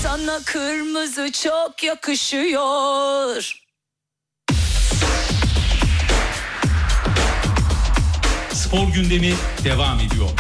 Sana kırmızı çok yakışıyor. Spor gündemi devam ediyor.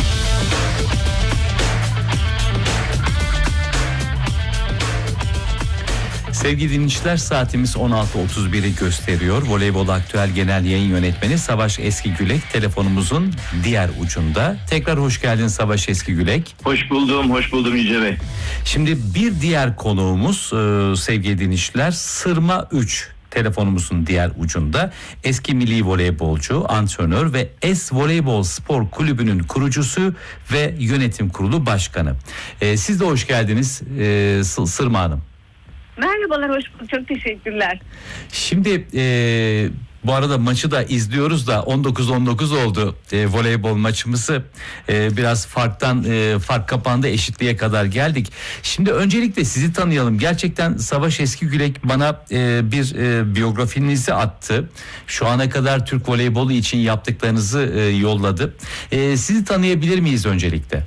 Sevgili dinleyiciler, saatimiz 16.31'i gösteriyor. Voleybol Aktüel Genel Yayın Yönetmeni Savaş Eskigülek telefonumuzun diğer ucunda. Tekrar hoş geldin Savaş Eskigülek. Hoş buldum Yüce Bey. Şimdi bir diğer konuğumuz sevgili dinleyiciler, Sırma 3. Telefonumuzun diğer ucunda eski milli voleybolcu, antrenör ve Es Voleybol Spor Kulübü'nün kurucusu ve yönetim kurulu başkanı. Siz de hoş geldiniz Sırma Hanım. Merhabalar, hoş bulduk. Çok teşekkürler. Şimdi bu arada maçı da izliyoruz da 19-19 oldu voleybol maçımızı. Biraz fark kapandı, eşitliğe kadar geldik. Şimdi öncelikle sizi tanıyalım. Gerçekten Savaş Eskigülek bana bir biyografinizi attı. Şu ana kadar Türk voleybolu için yaptıklarınızı yolladı. Sizi tanıyabilir miyiz öncelikle?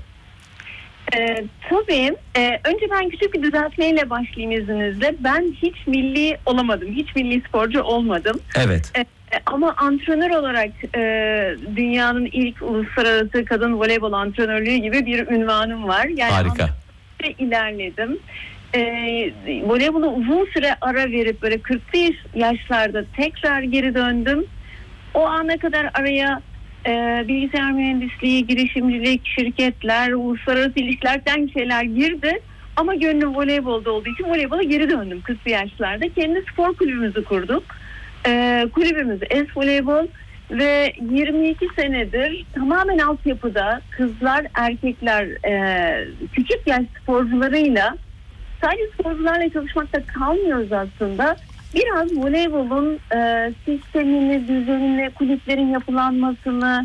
Tabii. Önce ben küçük bir düzeltmeyle başlayayım izninizle. Ben hiç milli olamadım. Hiç milli sporcu olmadım. Evet. Ama antrenör olarak dünyanın ilk uluslararası kadın voleybol antrenörlüğü gibi bir ünvanım var. Yani harika. İlerledim. Voleybola uzun süre ara verip böyle 40'lı yaşlarda tekrar geri döndüm. O ana kadar araya bilgisayar mühendisliği, girişimcilik, şirketler, uluslararası ilişkilerden şeyler girdi. Ama gönlüm voleybolda olduğu için voleybola geri döndüm 40'lı yaşlarda. Kendi spor kulübümüzü kurduk. Kulübümüz Es Voleybol ve 22 senedir tamamen altyapıda kızlar, erkekler, küçük yaş sporcularıyla, sadece sporcularla çalışmakta kalmıyoruz aslında. Biraz voleybolun sistemini, düzenini, kulüplerin yapılanmasını,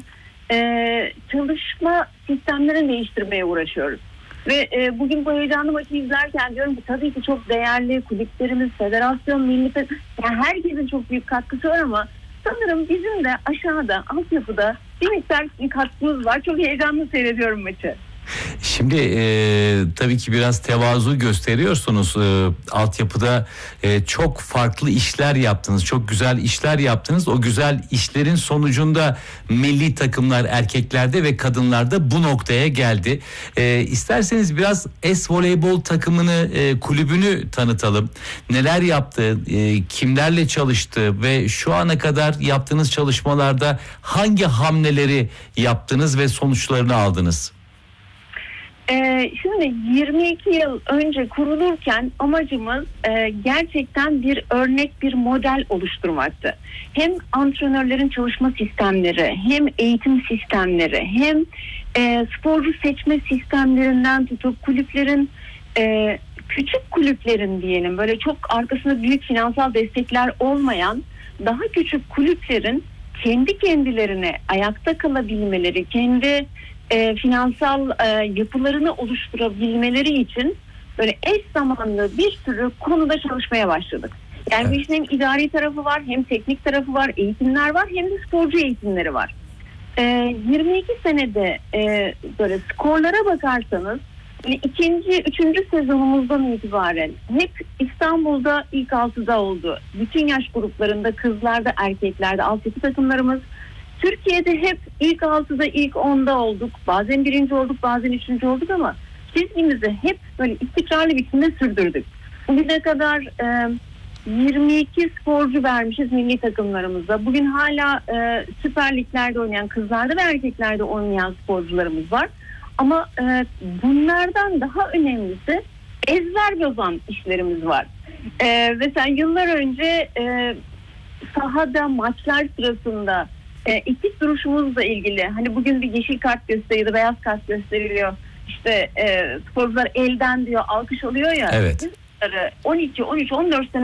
çalışma sistemlerini değiştirmeye uğraşıyoruz. Ve bugün bu heyecanlı maçı izlerken diyorum ki tabii ki çok değerli kulüplerimiz, federasyon, milli, yani herkesin çok büyük katkısı var ama sanırım bizim de aşağıda, altyapıda bir miktar katkımız var. Çok heyecanlı seyrediyorum maçı. Şimdi tabii ki biraz tevazu gösteriyorsunuz. Altyapıda çok farklı işler yaptınız. Çok güzel işler yaptınız. O güzel işlerin sonucunda milli takımlar erkeklerde ve kadınlarda bu noktaya geldi. İsterseniz biraz Es Voleybol takımını, kulübünü tanıtalım. Neler yaptı, kimlerle çalıştı ve şu ana kadar yaptığınız çalışmalarda hangi hamleleri yaptınız ve sonuçlarını aldınız? Şimdi 22 yıl önce kurulurken amacımız gerçekten bir örnek, bir model oluşturmaktı. Hem antrenörlerin çalışma sistemleri, hem eğitim sistemleri, hem sporcu seçme sistemlerinden tutup kulüplerin, küçük kulüplerin diyelim, böyle çok arkasında büyük finansal destekler olmayan daha küçük kulüplerin kendi kendilerine ayakta kalabilmeleri, kendi finansal yapılarını oluşturabilmeleri için böyle eş zamanlı bir sürü konuda çalışmaya başladık. Yani evet. Bu işin hem idari tarafı var, hem teknik tarafı var, eğitimler var, hem de sporcu eğitimleri var. 22 senede böyle skorlara bakarsanız üçüncü sezonumuzdan itibaren hep İstanbul'da ilk 6'da oldu. Bütün yaş gruplarında, kızlarda, erkeklerde altyapı takımlarımız. Türkiye'de hep ilk 6'da, ilk 10'da olduk. Bazen birinci olduk, bazen üçüncü olduk ama çizgimizi hep böyle istikrarlı biçimde sürdürdük. Bugüne kadar 22 sporcu vermişiz milli takımlarımızda. Bugün hala Süper Lig'lerde oynayan, kızlarda ve erkeklerde oynayan sporcularımız var. Ama bunlardan daha önemlisi ezber bozan işlerimiz var. Mesela yıllar önce sahada maçlar sırasında etik duruşumuzla ilgili, hani bugün bir yeşil kart gösteriliyor, beyaz kart gösteriliyor. İşte sporcular elden diyor, alkış oluyor ya. Evet. 12, 13, 14 sene